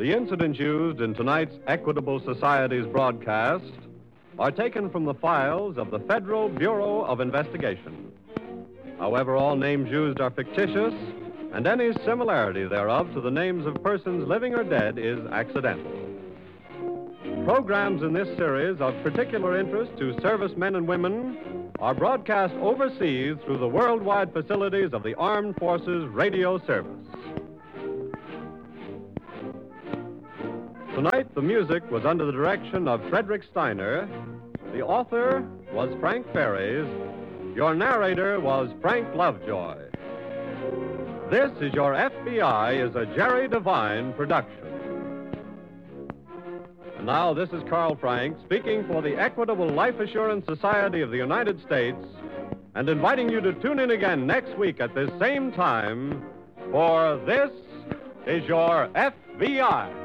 The incidents used in tonight's Equitable Society's broadcast are taken from the files of the Federal Bureau of Investigation. However, all names used are fictitious, and any similarity thereof to the names of persons living or dead is accidental. Programs in this series of particular interest to servicemen and women are broadcast overseas through the worldwide facilities of the Armed Forces Radio Service. Tonight, the music was under the direction of Frederick Steiner. The author was Frank Ferries. Your narrator was Frank Lovejoy. This is Your FBI is a Jerry Devine production. And now, this is Carl Frank speaking for the Equitable Life Assurance Society of the United States and inviting you to tune in again next week at this same time for This is Your FBI.